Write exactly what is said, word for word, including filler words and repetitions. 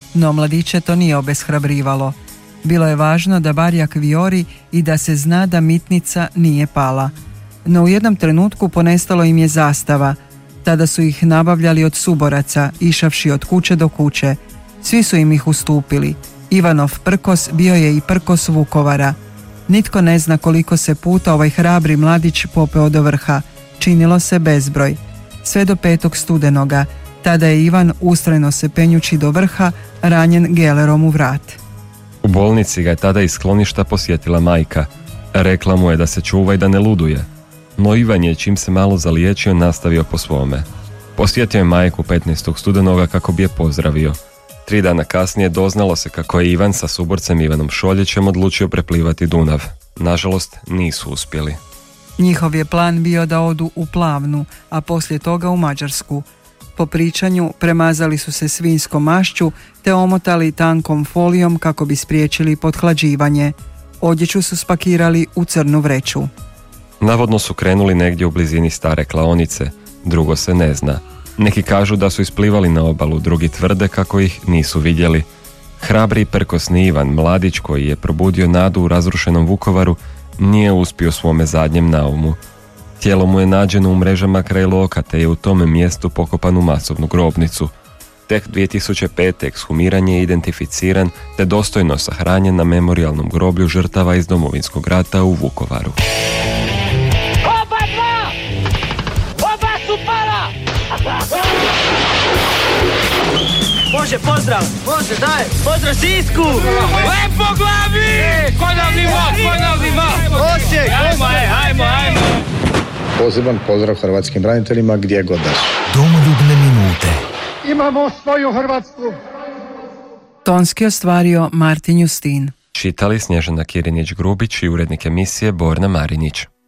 No mladiće to nije obeshrabrivalo. Bilo je važno da barjak vijori i da se zna da mitnica nije pala. No u jednom trenutku ponestalo im je zastava. Tada su ih nabavljali od suboraca, išavši od kuće do kuće. Svi su im ih ustupili. Ivanov prkos bio je i prkos Vukovara. Nitko ne zna koliko se puta ovaj hrabri mladić popeo do vrha. Činilo se bezbroj. Sve do petog studenoga. Tada je Ivan, ustrajno se penjući do vrha, ranjen gelerom u vrat. U bolnici ga je tada iz skloništa posjetila majka. Rekla mu je da se čuva i da ne luduje. No Ivan je, čim se malo zaliječio, nastavio po svome. Posjetio je majku petnaestog studenoga kako bi je pozdravio. Tri dana kasnije doznalo se kako je Ivan sa suborcem Ivanom Šoljićem odlučio preplivati Dunav. Nažalost, nisu uspjeli. Njihov je plan bio da odu u Plavnu, a poslije toga u Mađarsku. Po pričanju premazali su se svinjskom mašću te omotali tankom folijom kako bi spriječili pothlađivanje. Odjeću su spakirali u crnu vreću. Navodno su krenuli negdje u blizini stare klaonice, drugo se ne zna. Neki kažu da su isplivali na obalu, drugi tvrde kako ih nisu vidjeli. Hrabri i prkosni Ivan, mladić koji je probudio nadu u razrušenom Vukovaru, nije uspio svome zadnjem naumu. Tijelo mu je nađeno u mrežama kraj Loka, te je u tome mjestu pokopan u masovnu grobnicu. Tek dvije tisuće pete ekshumiran je identificiran te dostojno sahranjen na memorijalnom groblju žrtava iz Domovinskog rata u Vukovaru. Oba dva! Oba su pala! Može, pozdrav! Može, daj! Pozdrav Sisku! Lepo glavi! Konavni vod, konavni vod! Osijek! Ajmo, ajmo, ajmo! Poseban pozdrav hrvatskim braniteljima gdje god da su. Domoljubne minute. Imamo svoju Hrvatsku. Tonski ostvario Martin Justin. Čitali Snježana Kirinić-Grubić i urednik emisije Borna Marinić.